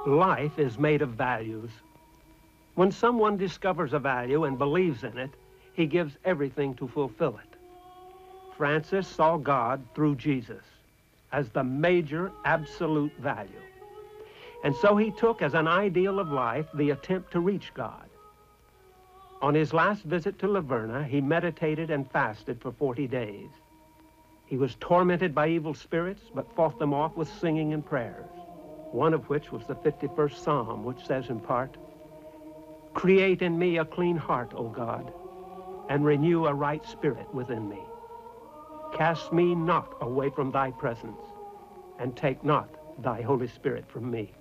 Life is made of values. When someone discovers a value and believes in it, he gives everything to fulfill it. Francis saw God through Jesus as the major absolute value. And so he took as an ideal of life the attempt to reach God. On his last visit to Laverna, he meditated and fasted for 40 days. He was tormented by evil spirits, but fought them off with singing and prayers, one of which was the 51st Psalm, which says in part, "Create in me a clean heart, O God, and renew a right spirit within me. Cast me not away from thy presence, and take not thy Holy Spirit from me."